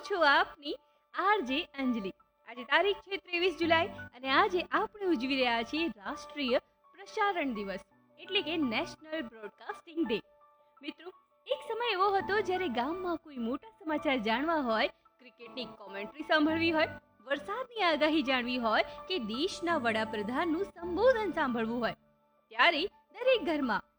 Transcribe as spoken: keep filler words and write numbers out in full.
છું આપની આરજે અંજલિ। આજે તારીખ છે ત્રેવીસ જુલાઈ અને આજે આપણે ઉજવી રહ્યા છીએ રાષ્ટ્રીય પ્રસારણ દિવસ એટલે કે નેશનલ બ્રોડકાસ્ટિંગ ડે। મિત્રો, એક સમય એવો હતો જ્યારે ગામમાં કોઈ મોટા સમાચાર જાણવા હોય, ક્રિકેટની કોમેન્ટ્રી સાંભળવી હોય, વરસાદની આગાહી જાણવી હોય કે દેશના વડાપ્રધાનનું સંબોધન સાંભળવું હોય, ત્યારે દરેક ઘરમાં